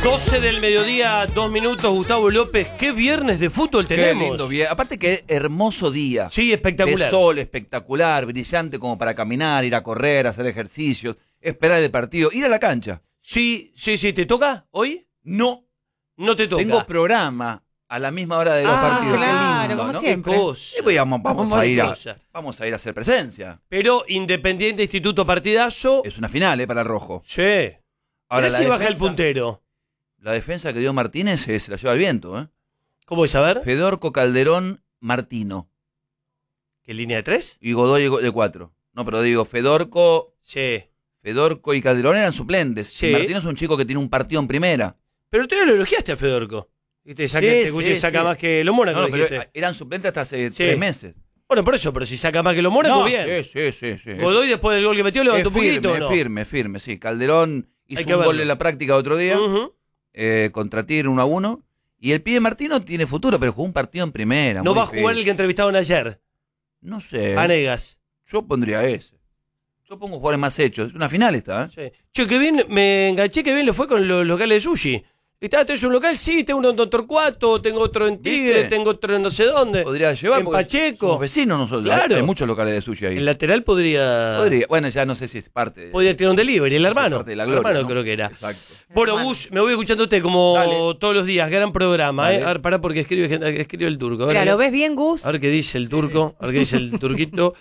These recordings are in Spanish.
12 del mediodía, 2 minutos, Gustavo López. ¿Qué viernes de fútbol tenemos? Qué lindo viernes. Aparte que hermoso día. Sí, espectacular. De sol, espectacular, brillante como para caminar, ir a correr, hacer ejercicios, esperar el partido, ir a la cancha. Sí. ¿Te toca hoy? No te toca. tengo programa a la misma hora de los partidos. claro, Qué lindo, como ¿no? siempre. Qué cosa. Vamos a ir a hacer presencia. Pero Independiente Instituto partidazo. Es una final, para el rojo. Sí. Ahora Mirá si baja el puntero. La defensa que dio Martínez se la lleva al viento, ¿Cómo es? A ver. Fedorco, Calderón, Martino. ¿Qué línea de 3? Y Godoy de 4. No, pero digo, Fedorco y Calderón eran suplentes. Sí. Y Martino es un chico que tiene un partido en primera. Pero tú lo elogiaste a Fedorco. Y te saca más que los Mónacos. No, pero eran suplentes hasta hace 3 meses. Bueno, por eso, pero si saca más que los Mónacos, bien. Sí. Godoy, después del gol que metió, levantó un poquito, ¿no? Firme, sí. Calderón hizo que un gol verlo. en la práctica otro día, Uh-huh. contra Tigre 1-1. Y el pibe Martino tiene futuro, pero jugó un partido en primera. No muy va a jugar difícil. el que entrevistaron ayer. No sé. Vanegas. Yo pondría ese. Yo pongo jugadores más hechos. Es una final esta, Sí. Che, que bien, me enganché que bien le fue con los locales de sushi. ¿Tenés un local? Sí, tengo uno en Don Torcuato, tengo otro en Tigre, ¿Viste? tengo otro en no sé dónde. Podría llevar En porque Pacheco. somos vecinos nosotros. Claro. Hay muchos locales de sushi ahí. El lateral podría Bueno, ya no sé si es parte. tirar un delivery, el hermano. parte de la El gloria, hermano ¿no? creo que era. Exacto. Bueno, Gus, me voy escuchándote como Dale. todos los días. Gran programa, Dale. A ver, pará porque escribe el turco. A ver, Mira, ¿lo ves bien, Gus? A ver qué dice el turco, a ver qué dice el turquito.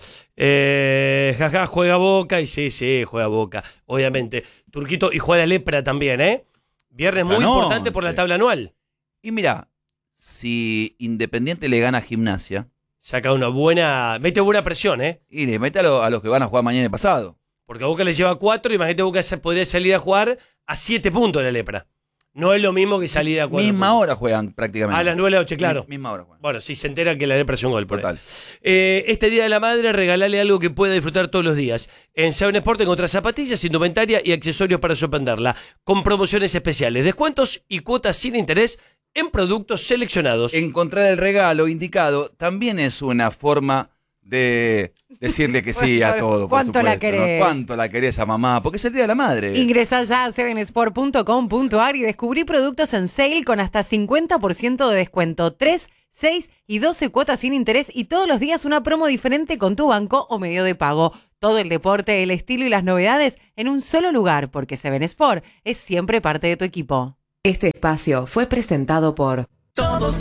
Jaja, juega Boca, y sí, juega Boca, obviamente. Turquito, y juega la Lepra también, ¿eh? Viernes muy Ganó, importante por la sí. tabla anual. Y mira, si Independiente le gana a Gimnasia, Saca mete buena presión, ¿eh? y le mete a los que van a jugar mañana y pasado. Porque a Boca le lleva 4, imagínate Boca podría salir a jugar a 7 puntos de la Lepra. No es lo mismo que salir a 4 Misma puntos. hora juegan prácticamente. A las 9 de la noche, claro. Misma hora juegan. Bueno, si se entera que la Lepra es un gol. Por ahí. Total. Este Día de la Madre, regalale algo que pueda disfrutar todos los días. En Seven Sport encontrás zapatillas, indumentaria y accesorios para sorprenderla. Con promociones especiales, descuentos y cuotas sin interés en productos seleccionados. Encontrar el regalo indicado también es una forma de decirle que sí a todo. por ¿Cuánto la supuesto, ¿no? querés? ¿Cuánto la querés a mamá? Porque es el Día de la Madre. Ingresá ya a sevensport.com.ar y descubrí productos en sale con hasta 50% de descuento. 3, 6 y 12 cuotas sin interés y todos los días una promo diferente con tu banco o medio de pago. Todo el deporte, el estilo y las novedades en un solo lugar, porque Seven Sport es siempre parte de tu equipo. Este espacio fue presentado por Todos